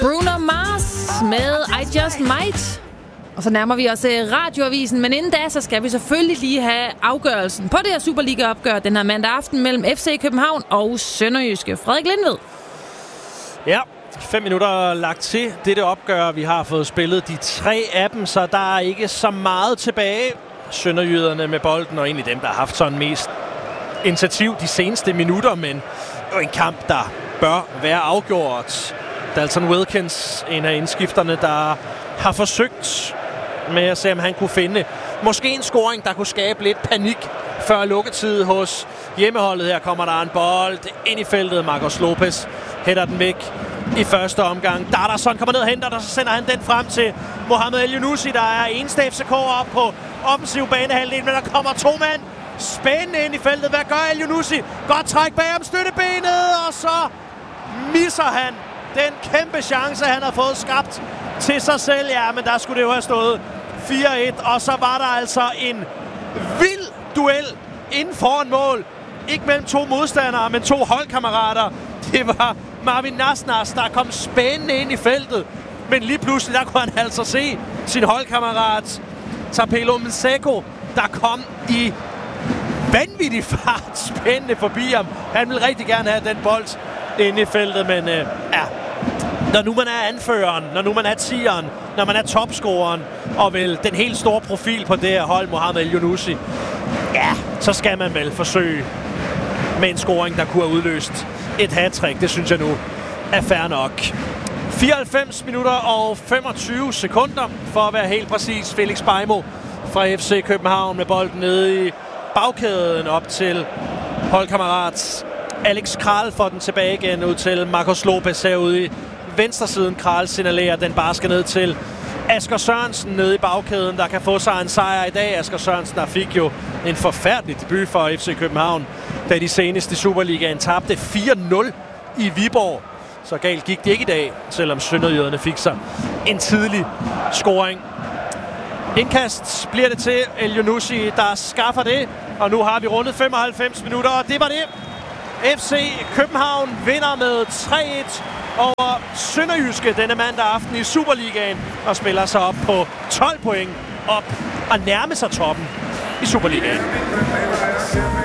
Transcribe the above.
Bruno Mars med I Just Might. Og så nærmer vi os radioavisen, men inden da, så skal vi selvfølgelig lige have afgørelsen på det her Superliga-opgør den her mandag aften mellem FC København og Sønderjyske. Frederik Lindved. Ja, 5 minutter lagt til dette opgør. Vi har fået spillet de 3 af dem, så der er ikke så meget tilbage. Sønderjyderne med bolden, og egentlig dem, der har haft sådan mest initiativ de seneste minutter, men jo en kamp, der bør være afgjort. Dalton Wilkins, en af indskifterne, der har forsøgt med at se, om han kunne finde måske en scoring, der kunne skabe lidt panik før lukketid hos hjemmeholdet. Her kommer der en bold ind i feltet. Marcos Lopez hætter den væk i første omgang. Darderson kommer ned og henter, og så sender han den frem til Mohamed El-Younousi, der er eneste FCK op på offensiv banehalvdel, men der kommer 2 mand spændende ind i feltet. Hvad gør El-Younousi? Godt træk bag om støttebenet, og så misser han den kæmpe chance, han har fået skabt til sig selv. Ja, men der skulle det jo have stået 4-1, og så var der altså en vild duel inden foran mål. Ikke mellem 2 modstandere, men 2 holdkammerater. Det var Marvin Nasnas, der kom spændende ind i feltet. Men lige pludselig, der kunne han altså se sin holdkammerat Tapelo Mseko, der kom i vanvittig fart spændende forbi ham. Han ville rigtig gerne have den bold inde i feltet, men når nu man er anføreren, når nu man er 10'eren, når man er topscoreren, og vel den helt store profil på det her hold, Mohamed El-Younousi, ja, så skal man vel forsøge med en scoring, der kunne have udløst et hattrick. Det synes jeg nu er fair nok. 94 minutter og 25 sekunder, for at være helt præcis. Felix Beijmo fra FC København med bolden nede i bagkæden op til holdkammerat Alex Kral, får den tilbage igen ud til Marcos Lopez herude i venstresiden. Kral signalerer, den bare skal ned til Asger Sørensen nede i bagkæden, der kan få sig en sejr i dag. Asger Sørensen, der fik jo en forfærdelig debut for FC København, da de senest i Superligaen tabte 4-0 i Viborg. Så galt gik det ikke i dag, selvom sønderjyderne fik sig en tidlig scoring. Indkast bliver det til El-Younousi, der skaffer det, og nu har vi rundet 95 minutter, og det var det. FC København vinder med 3-1 over Sønderjyske denne mandag aften i Superligaen og spiller sig op på 12 point op og nærmer sig toppen i Superligaen.